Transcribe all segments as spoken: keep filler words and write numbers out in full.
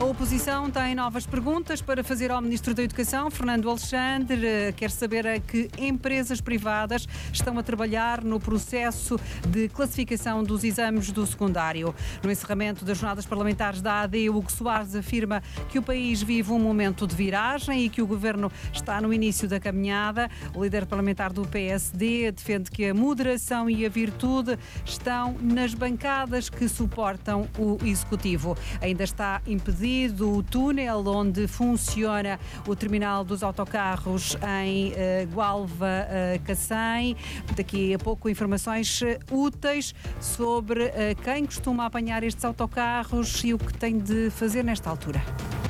A oposição tem novas perguntas para fazer ao Ministro da Educação, Fernando Alexandre. Quer saber a que empresas privadas estão a trabalhar no processo de classificação dos exames do secundário. No encerramento das jornadas parlamentares da A D, Hugo Soares afirma que o país vive um momento de viragem e que o Governo está no início da caminhada. O líder parlamentar do P S D defende que a moderação e a virtude estão nas bancadas que suportam o Executivo. Ainda está impedido o túnel onde funciona o terminal dos autocarros em uh, Gualva, uh, Cacém. Daqui a pouco informações úteis sobre uh, quem costuma apanhar estes autocarros e o que tem de fazer nesta altura.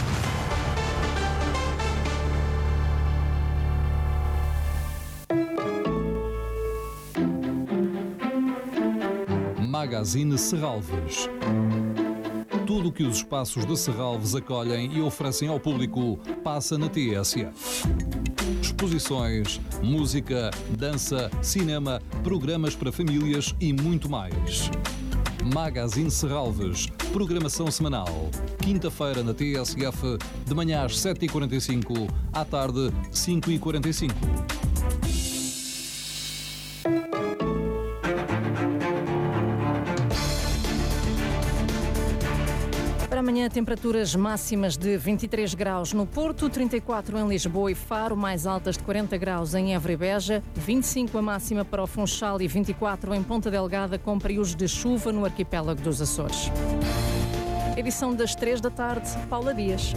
Magazine Serralves. Tudo o que os espaços de Serralves acolhem e oferecem ao público passa na T S F. Exposições, música, dança, cinema, programas para famílias e muito mais. Magazine Serralves, programação semanal. Quinta-feira na T S F, de manhã às sete e quarenta e cinco, à tarde cinco e quarenta e cinco. Para amanhã, temperaturas máximas de vinte e três graus no Porto, trinta e quatro em Lisboa e Faro, mais altas de quarenta graus em Évora e Beja, vinte e cinco a máxima para o Funchal e vinte e quatro em Ponta Delgada, com períodos de chuva no arquipélago dos Açores. Edição das três da tarde, Paula Dias.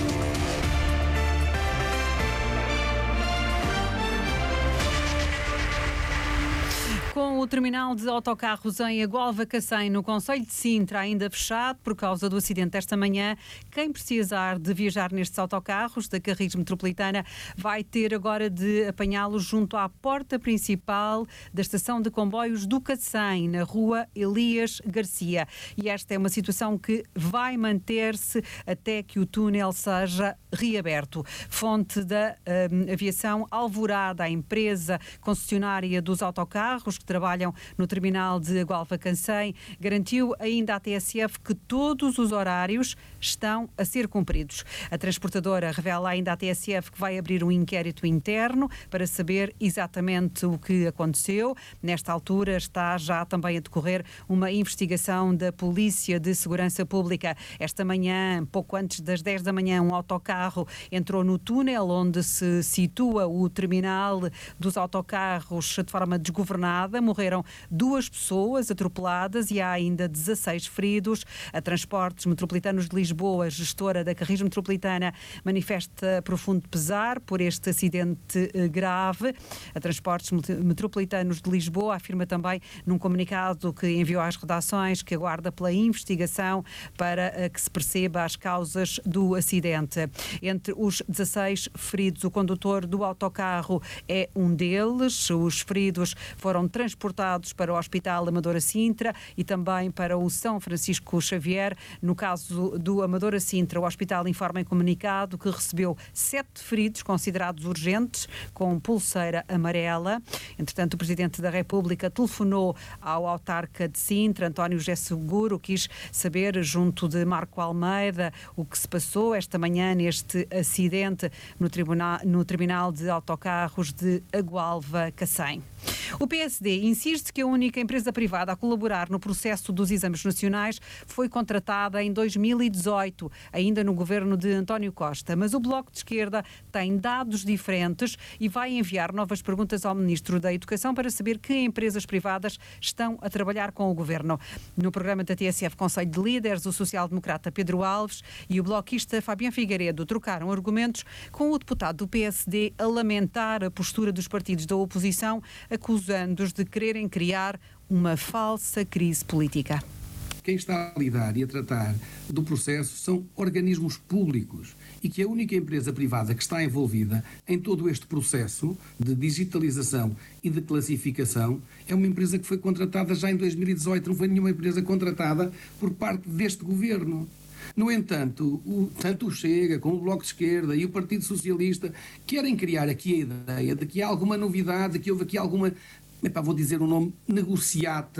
Com o terminal de autocarros em Agualva Cacém, no concelho de Sintra, ainda fechado por causa do acidente desta manhã, quem precisar de viajar nestes autocarros da Carris Metropolitana vai ter agora de apanhá-los junto à porta principal da estação de comboios do Cacém, na rua Elias Garcia. E esta é uma situação que vai manter-se até que o túnel seja reaberto. Fonte da um, aviação Alvorada, a empresa concessionária dos autocarros que trabalham no terminal de Agualva Cacém, garantiu ainda à T S F que todos os horários estão a ser cumpridos. A transportadora revela ainda à T S F que vai abrir um inquérito interno para saber exatamente o que aconteceu. Nesta altura está já também a decorrer uma investigação da Polícia de Segurança Pública. Esta manhã, pouco antes das dez da manhã, um autocarro entrou no túnel onde se situa o terminal dos autocarros de forma desgovernada. Morreram duas pessoas atropeladas e há ainda dezasseis feridos. A Transportes Metropolitanos de Lisboa, gestora da Carris Metropolitana, manifesta profundo pesar por este acidente grave. A Transportes Metropolitanos de Lisboa afirma também num comunicado que enviou às redações que aguarda pela investigação para que se perceba as causas do acidente. Entre os dezasseis feridos, o condutor do autocarro é um deles. Os feridos foram transportados para o Hospital Amadora Sintra e também para o São Francisco Xavier. No caso do Amadora Sintra, o hospital informa em comunicado que recebeu sete feridos considerados urgentes com pulseira amarela. Entretanto, o Presidente da República telefonou ao autarca de Sintra, António José Seguro, quis saber, junto de Marco Almeida, o que se passou esta manhã neste acidente no, tribunal, no terminal de autocarros de Agualva Cacém. O P S D insiste que a única empresa privada a colaborar no processo dos exames nacionais foi contratada em dois mil e dezoito, ainda no governo de António Costa. Mas o Bloco de Esquerda tem dados diferentes e vai enviar novas perguntas ao Ministro da Educação para saber que empresas privadas estão a trabalhar com o governo. No programa da T S F Conselho de Líderes, o social-democrata Pedro Alves e o bloquista Fabiano Figueiredo trocaram argumentos com o deputado do P S D a lamentar a postura dos partidos da oposição, acusando-os de quererem criar uma falsa crise política. Quem está a lidar e a tratar do processo são organismos públicos e que a única empresa privada que está envolvida em todo este processo de digitalização e de classificação é uma empresa que foi contratada já em dois mil e dezoito, não foi nenhuma empresa contratada por parte deste governo. No entanto, o, tanto o Chega como o Bloco de Esquerda e o Partido Socialista querem criar aqui a ideia de que há alguma novidade, de que houve aqui alguma, epá, vou dizer o nome, negociata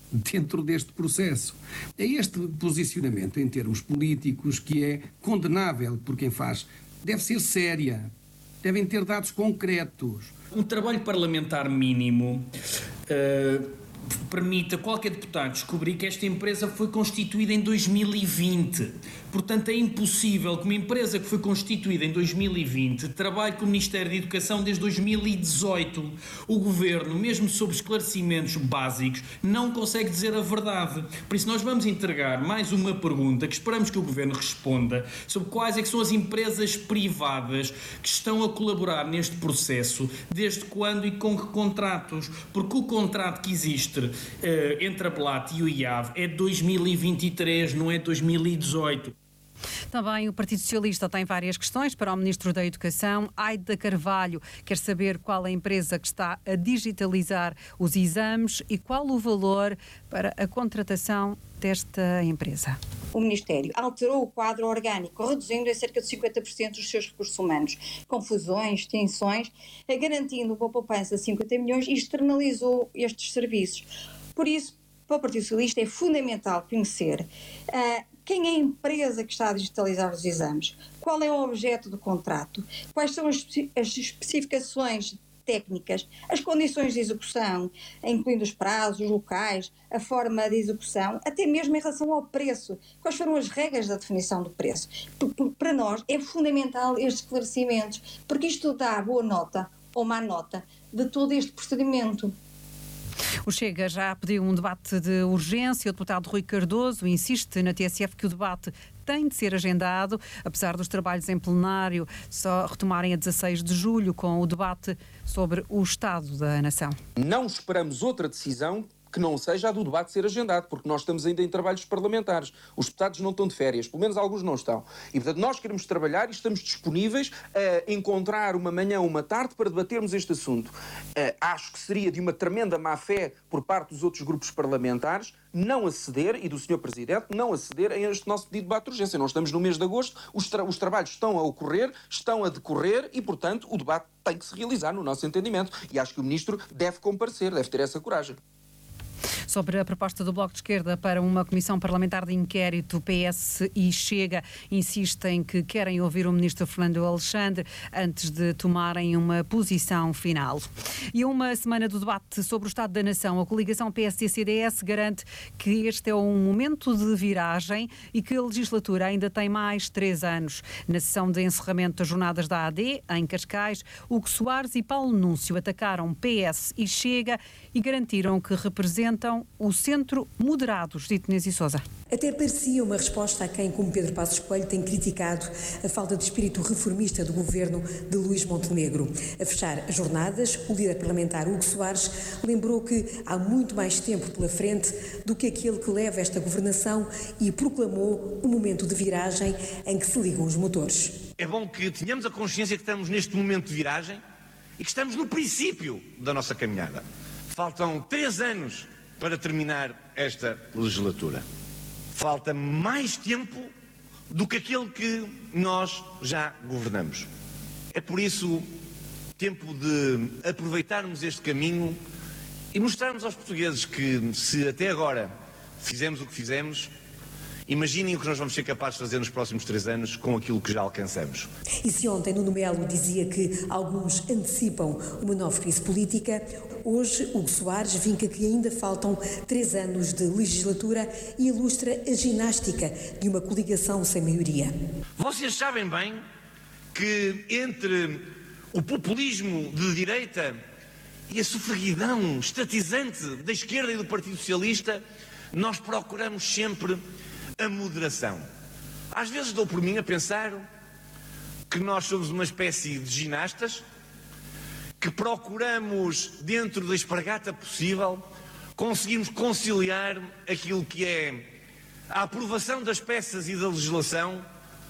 dentro deste processo. É este posicionamento em termos políticos que é condenável por quem faz. Deve ser séria, devem ter dados concretos. Um trabalho parlamentar mínimo uh, permite a qualquer deputado descobrir que esta empresa foi constituída em dois mil e vinte. Portanto, é impossível que uma empresa que foi constituída em dois mil e vinte trabalhe com o Ministério da Educação desde dois mil e dezoito. O Governo, mesmo sob esclarecimentos básicos, não consegue dizer a verdade. Por isso, nós vamos entregar mais uma pergunta que esperamos que o Governo responda sobre quais é que são as empresas privadas que estão a colaborar neste processo, desde quando e com que contratos. Porque o contrato que existe uh, entre a Blat e o I A V é de dois mil e vinte e três, não é dois mil e dezoito. Também o Partido Socialista tem várias questões para o Ministro da Educação. Aida Carvalho quer saber qual a empresa que está a digitalizar os exames e qual o valor para a contratação desta empresa. O Ministério alterou o quadro orgânico, reduzindo em cerca de cinquenta por cento os seus recursos humanos, confusões, extinções, garantindo uma poupança de cinquenta milhões e externalizou estes serviços. Por isso, para o Partido Socialista é fundamental conhecer uh, quem é a empresa que está a digitalizar os exames, qual é o objeto do contrato, quais são as, as especificações técnicas, as condições de execução, incluindo os prazos, os locais, a forma de execução, até mesmo em relação ao preço, quais foram as regras da definição do preço. Para nós é fundamental estes esclarecimentos, porque isto dá boa nota ou má nota de todo este procedimento. O Chega já pediu um debate de urgência. O deputado Rui Cardoso insiste na T S F que o debate tem de ser agendado, apesar dos trabalhos em plenário só retomarem a dezasseis de julho com o debate sobre o Estado da Nação. Não esperamos outra decisão que não seja a do debate ser agendado, porque nós estamos ainda em trabalhos parlamentares. Os deputados não estão de férias, pelo menos alguns não estão. E, portanto, nós queremos trabalhar e estamos disponíveis a encontrar uma manhã ou uma tarde para debatermos este assunto. Uh, acho que seria de uma tremenda má-fé por parte dos outros grupos parlamentares não aceder, e do senhor Presidente, não aceder a este nosso pedido de debate de urgência. Nós estamos no mês de agosto, os, tra- os trabalhos estão a ocorrer, estão a decorrer e, portanto, o debate tem que se realizar no nosso entendimento. E acho que o Ministro deve comparecer, deve ter essa coragem. Sobre a proposta do Bloco de Esquerda para uma comissão parlamentar de inquérito, P S e Chega insistem que querem ouvir o ministro Fernando Alexandre antes de tomarem uma posição final. E a uma semana do debate sobre o Estado da Nação, a coligação P S D C D S garante que este é um momento de viragem e que a legislatura ainda tem mais três anos. Na sessão de encerramento das jornadas da A D, em Cascais, Hugo Soares e Paulo Núncio atacaram P S e Chega e garantiram que representam o centro moderado. Judite Inês e Sousa. Até parecia uma resposta a quem, como Pedro Passos Coelho, tem criticado a falta de espírito reformista do governo de Luís Montenegro. A fechar as jornadas, o líder parlamentar Hugo Soares lembrou que há muito mais tempo pela frente do que aquele que leva esta governação e proclamou um momento de viragem em que se ligam os motores. É bom que tenhamos a consciência que estamos neste momento de viragem e que estamos no princípio da nossa caminhada. Faltam três anos para terminar esta legislatura. Falta mais tempo do que aquele que nós já governamos. É por isso tempo de aproveitarmos este caminho e mostrarmos aos portugueses que, se até agora fizemos o que fizemos, imaginem o que nós vamos ser capazes de fazer nos próximos três anos com aquilo que já alcançamos. E se ontem Nuno Melo dizia que alguns antecipam uma nova crise política, hoje Hugo Soares vinca que ainda faltam três anos de legislatura e ilustra a ginástica de uma coligação sem maioria. Vocês sabem bem que entre o populismo de direita e a sofreguidão estatizante da esquerda e do Partido Socialista, nós procuramos sempre a moderação. Às vezes dou por mim a pensar que nós somos uma espécie de ginastas que procuramos, dentro da espargata possível, conseguirmos conciliar aquilo que é a aprovação das peças e da legislação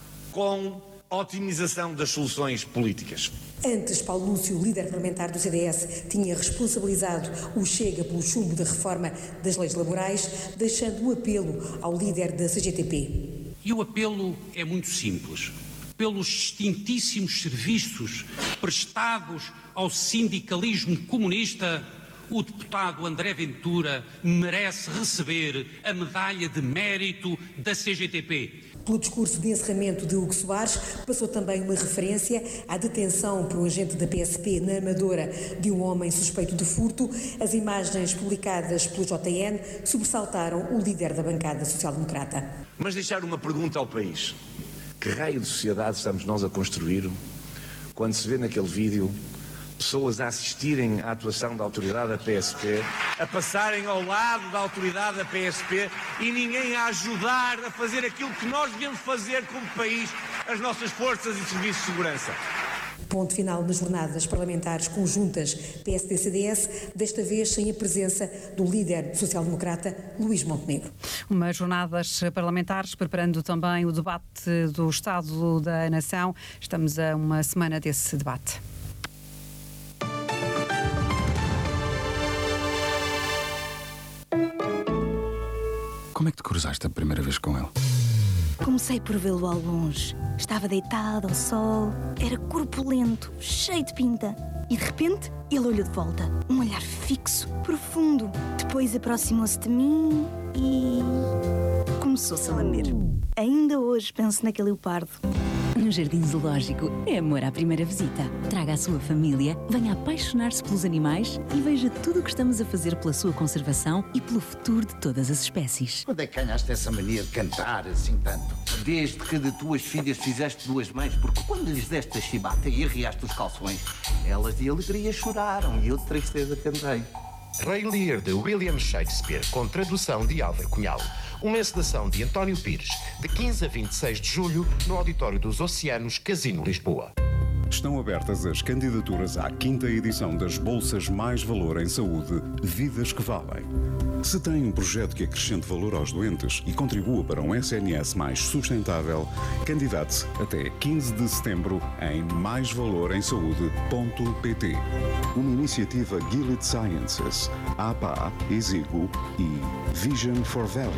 com a otimização das soluções políticas. Antes, Paulo Núncio, líder parlamentar do C D S, tinha responsabilizado o Chega pelo chumbo da reforma das leis laborais, deixando um apelo ao líder da C G T P. E o apelo é muito simples. Pelos distintíssimos serviços prestados ao sindicalismo comunista, o deputado André Ventura merece receber a medalha de mérito da C G T P. Pelo discurso de encerramento de Hugo Soares, passou também uma referência à detenção por um agente da P S P na Amadora de um homem suspeito de furto. As imagens publicadas pelo J N sobressaltaram o líder da bancada social-democrata. Mas deixar uma pergunta ao país. Que raio de sociedade estamos nós a construir quando se vê naquele vídeo pessoas a assistirem à atuação da autoridade da P S P, a passarem ao lado da autoridade da P S P e ninguém a ajudar a fazer aquilo que nós devemos fazer como país, as nossas forças e serviços de segurança. Ponto final nas jornadas parlamentares conjuntas P S D C D S, desta vez sem a presença do líder social-democrata Luís Montenegro. Umas jornadas parlamentares preparando também o debate do Estado da Nação. Estamos a uma semana desse debate. Como é que te cruzaste a primeira vez com ele? Comecei por vê-lo ao longe. Estava deitado ao sol, era corpulento, cheio de pinta. E de repente, ele olhou de volta. Um olhar fixo, profundo. Depois aproximou-se de mim e... começou-se a lamber. Ainda hoje penso naquele leopardo. No Jardim Zoológico é amor à primeira visita. Traga a sua família, venha apaixonar-se pelos animais e veja tudo o que estamos a fazer pela sua conservação e pelo futuro de todas as espécies. Quando é que ganhaste essa mania de cantar assim tanto? Desde que de tuas filhas fizeste duas mães, porque quando lhes deste a chibata e arriaste os calções, elas de alegria choraram e eu de tristeza cantei. Rei Lear de William Shakespeare, com tradução de Álvaro Cunhal. Uma encenação de António Pires, de quinze a vinte e seis de julho, no Auditório dos Oceanos, Casino Lisboa. Estão abertas as candidaturas à quinta edição das Bolsas Mais Valor em Saúde, Vidas que Valem. Se tem um projeto que acrescente valor aos doentes e contribua para um S N S mais sustentável, candidate-se até quinze de setembro em mais valor em saúde ponto pt. Uma iniciativa Gilead Sciences, A P A, Exigo e Vision for Value.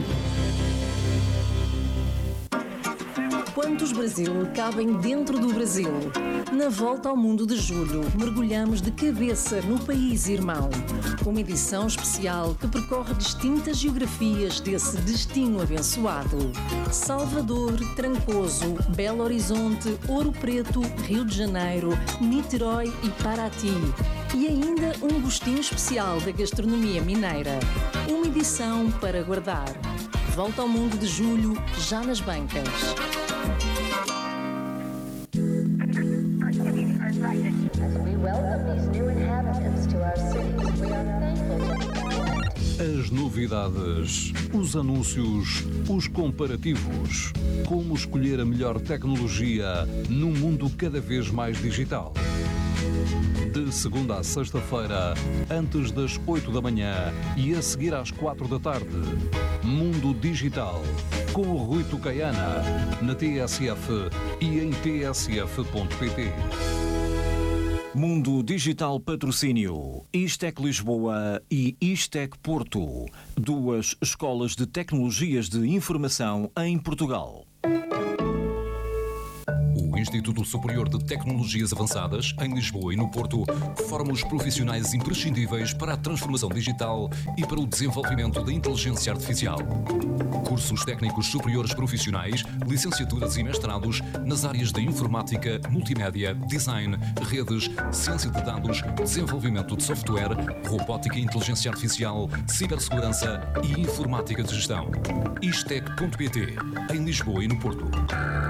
Quantos Brasil cabem dentro do Brasil? Na volta ao mundo de julho, mergulhamos de cabeça no país irmão. Uma edição especial que percorre distintas geografias desse destino abençoado. Salvador, Trancoso, Belo Horizonte, Ouro Preto, Rio de Janeiro, Niterói e Paraty. E ainda um gostinho especial da gastronomia mineira. Uma edição para guardar. Volta ao mundo de julho, já nas bancas. As novidades, os anúncios, os comparativos. Como escolher a melhor tecnologia num mundo cada vez mais digital. De segunda a sexta-feira, antes das oito da manhã e a seguir às quatro da tarde. Mundo Digital, com o Rui Tucaiana, na T S F e em t s f ponto p t. Mundo Digital Patrocínio, Istec Lisboa e Istec Porto, duas escolas de tecnologias de informação em Portugal. O Instituto Superior de Tecnologias Avançadas, em Lisboa e no Porto, forma os profissionais imprescindíveis para a transformação digital e para o desenvolvimento da inteligência artificial. Cursos técnicos superiores profissionais, licenciaturas e mestrados nas áreas da informática, multimédia, design, redes, ciência de dados, desenvolvimento de software, robótica e inteligência artificial, cibersegurança e informática de gestão. Istec ponto pt, em Lisboa e no Porto.